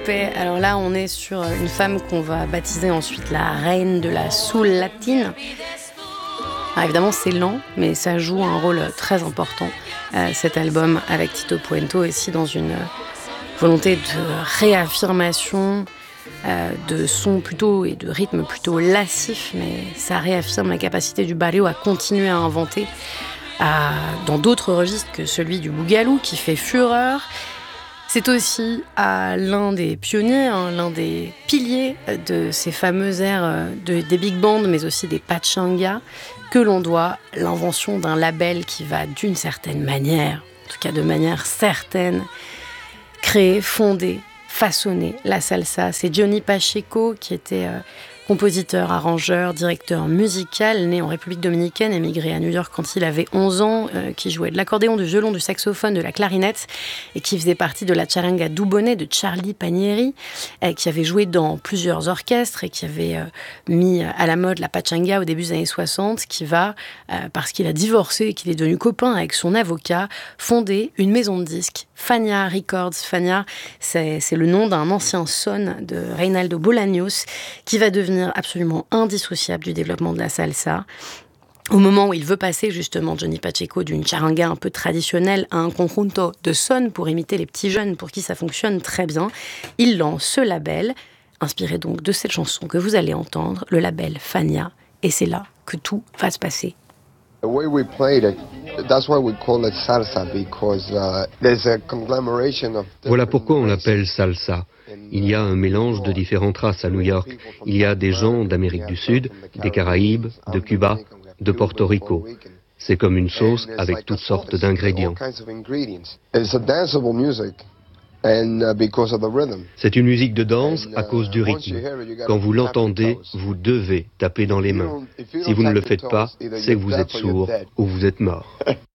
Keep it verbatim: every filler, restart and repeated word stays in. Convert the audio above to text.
Guadalupe. Alors là, on est sur une femme qu'on va baptiser ensuite la reine de la soul latine. Alors évidemment, c'est lent, mais ça joue un rôle très important, euh, cet album, avec Tito Puente, aussi dans une volonté de réaffirmation, euh, de son plutôt et de rythme plutôt lascif, mais ça réaffirme la capacité du barrio à continuer à inventer à, dans d'autres registres que celui du bougalou, qui fait fureur. C'est aussi à l'un des pionniers, hein, l'un des piliers de ces fameuses airs de, des big bands, mais aussi des pachangas, que l'on doit l'invention d'un label qui va d'une certaine manière, en tout cas de manière certaine, créer, fonder, façonner la salsa. C'est Johnny Pacheco qui était euh, compositeur, arrangeur, directeur musical, né en République dominicaine, émigré à New York quand il avait onze ans, euh, qui jouait de l'accordéon, du violon, du saxophone, de la clarinette, et qui faisait partie de la charanga Dubonnet de Charlie Palmieri, euh, qui avait joué dans plusieurs orchestres et qui avait euh, mis à la mode la pachanga au début des années soixante, qui va, euh, parce qu'il a divorcé et qu'il est devenu copain avec son avocat, fonder une maison de disques, Fania Records. Fania, c'est, c'est le nom d'un ancien son de Reinaldo Bolaños, qui va devenir absolument indissociable du développement de la salsa. Au moment où il veut passer justement Johnny Pacheco d'une charanga un peu traditionnelle à un conjunto de son pour imiter les petits jeunes pour qui ça fonctionne très bien, il lance ce label, inspiré donc de cette chanson que vous allez entendre, le label Fania, et c'est là que tout va se passer. The way we played it, that's why we call it salsa, because uh, there's a conglomeration of. Voilà pourquoi on l'appelle salsa. Il y a un mélange de différentes races à New York. Il y a des gens d'Amérique du Sud, des Caraïbes, de Cuba, de Porto Rico. C'est comme une sauce avec toutes sortes d'ingrédients. C'est une musique de danse à cause du rythme. Quand vous l'entendez, vous devez taper dans les mains. Si vous ne le faites pas, c'est que vous êtes sourd ou vous êtes mort.